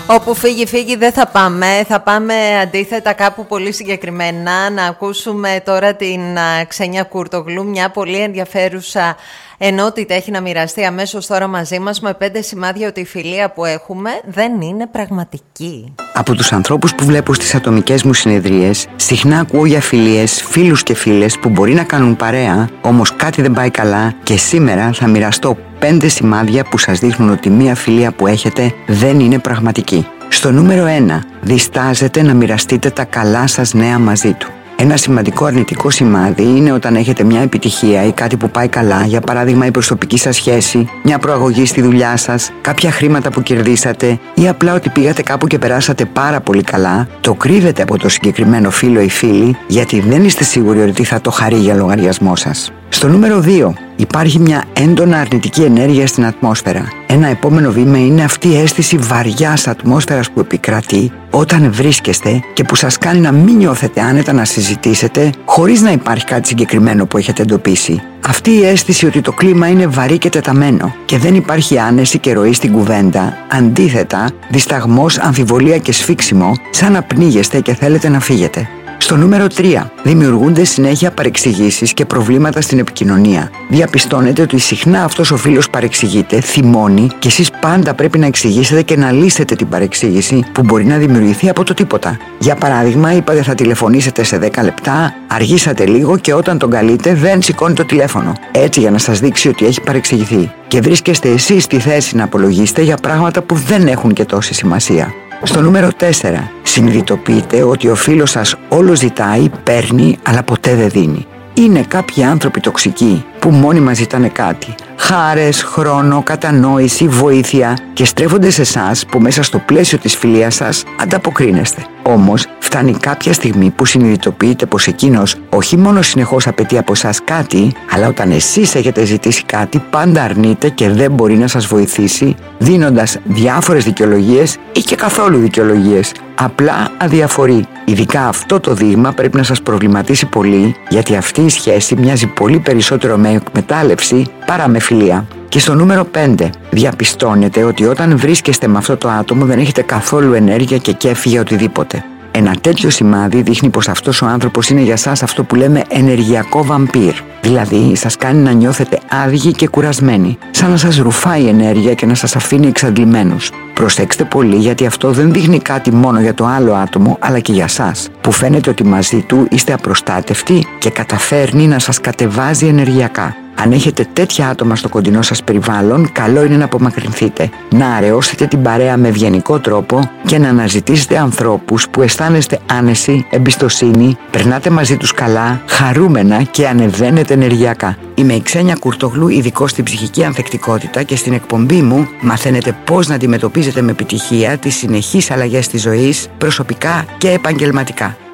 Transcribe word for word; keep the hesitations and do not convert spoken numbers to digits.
Όπου φύγει φύγει δεν θα πάμε. Θα πάμε αντίθετα κάπου πολύ συγκεκριμένα. Να ακούσουμε τώρα την Ξένια Κουρτογλού, μια πολύ ενδιαφέρουσα ενότητα έχει να μοιραστεί αμέσως τώρα μαζί μας με πέντε σημάδια ότι η φιλία που έχουμε δεν είναι πραγματική. Από τους ανθρώπους που βλέπω στις ατομικές μου συνεδρίες, συχνά ακούω για φιλίες, φίλους και φίλες που μπορεί να κάνουν παρέα, όμως κάτι δεν πάει καλά και σήμερα θα μοιραστώ πέντε σημάδια που σας δείχνουν ότι μία φιλία που έχετε δεν είναι πραγματική. Στο νούμερο ένα, διστάζετε να μοιραστείτε τα καλά σας νέα μαζί του. Ένα σημαντικό αρνητικό σημάδι είναι όταν έχετε μια επιτυχία ή κάτι που πάει καλά, για παράδειγμα η προσωπική σας σχέση, μια προαγωγή στη δουλειά σας, κάποια χρήματα που κερδίσατε ή απλά ότι πήγατε κάπου και περάσατε πάρα πολύ καλά, το κρύβετε από το συγκεκριμένο φίλο ή φίλη γιατί δεν είστε σίγουροι ότι θα το χαρεί για λογαριασμό σας. Στο νούμερο δύο, υπάρχει μια έντονα αρνητική ενέργεια στην ατμόσφαιρα. Ένα επόμενο βήμα είναι αυτή η αίσθηση βαριάς ατμόσφαιρας που επικρατεί όταν βρίσκεστε και που σας κάνει να μην νιώθετε άνετα να συζητήσετε χωρίς να υπάρχει κάτι συγκεκριμένο που έχετε εντοπίσει. Αυτή η αίσθηση ότι το κλίμα είναι βαρύ και τεταμένο και δεν υπάρχει άνεση και ροή στην κουβέντα. Αντίθετα, δισταγμός, αμφιβολία και σφίξιμο, σαν να πνίγεστε και θέλετε να φύγετε. Στο νούμερο τρία, δημιουργούνται συνέχεια παρεξηγήσεις και προβλήματα στην επικοινωνία. Διαπιστώνετε ότι συχνά αυτός ο φίλος παρεξηγείται, θυμώνει και εσείς πάντα πρέπει να εξηγήσετε και να λύσετε την παρεξήγηση που μπορεί να δημιουργηθεί από το τίποτα. Για παράδειγμα, είπατε θα τηλεφωνήσετε σε δέκα λεπτά, αργήσατε λίγο και όταν τον καλείτε δεν σηκώνει το τηλέφωνο. Έτσι για να σας δείξει ότι έχει παρεξηγηθεί. Και βρίσκεστε εσείς στη θέση να απολογίσετε για πράγματα που δεν έχουν και τόση σημασία. Στο νούμερο τέσσερα, συνειδητοποιείτε ότι ο φίλος σας όλο ζητάει, παίρνει, αλλά ποτέ δεν δίνει. Είναι κάποιοι άνθρωποι τοξικοί που μόνιμα ζητάνε κάτι. Χάρες, χρόνο, κατανόηση, βοήθεια και στρέφονται σε εσάς που μέσα στο πλαίσιο της φιλίας σας ανταποκρίνεστε. Όμως φτάνει κάποια στιγμή που συνειδητοποιείτε πως εκείνος όχι μόνο συνεχώς απαιτεί από εσάς κάτι, αλλά όταν εσείς έχετε ζητήσει κάτι πάντα αρνείται και δεν μπορεί να σας βοηθήσει, δίνοντας διάφορες δικαιολογίες ή και καθόλου δικαιολογίες. Απλά αδιαφορεί. Ειδικά αυτό το δείγμα πρέπει να σας προβληματίσει πολύ, γιατί αυτή η σχέση μοιάζει πολύ περισσότερο με εκμετάλλευση παρά με φιλία. Και στο νούμερο πέντε, διαπιστώνετε ότι όταν βρίσκεστε με αυτό το άτομο δεν έχετε καθόλου ενέργεια και κέφι για οτιδήποτε. Ένα τέτοιο σημάδι δείχνει πως αυτός ο άνθρωπος είναι για σας αυτό που λέμε ενεργειακό βαμπύρ. Δηλαδή σας κάνει να νιώθετε άδειοι και κουρασμένοι, σαν να σας ρουφάει η ενέργεια και να σας αφήνει εξαντλημένους. Προσέξτε πολύ, γιατί αυτό δεν δείχνει κάτι μόνο για το άλλο άτομο, αλλά και για σας, που φαίνεται ότι μαζί του είστε απροστάτευτοι και καταφέρνει να σας κατεβάζει ενεργειακά. Αν έχετε τέτοια άτομα στο κοντινό σας περιβάλλον, καλό είναι να απομακρυνθείτε, να αραιώσετε την παρέα με ευγενικό τρόπο και να αναζητήσετε ανθρώπους που αισθάνεστε άνεση, εμπιστοσύνη, περνάτε μαζί τους καλά, χαρούμενα και ανεβαίνετε ενεργειακά. Είμαι η Ξένια Κουρτογλού, ειδικός στην ψυχική ανθεκτικότητα, και στην εκπομπή μου μαθαίνετε πώς να αντιμετωπίζετε με επιτυχία τις συνεχείς αλλαγές της ζωής, προσωπικά και επαγγελματικά.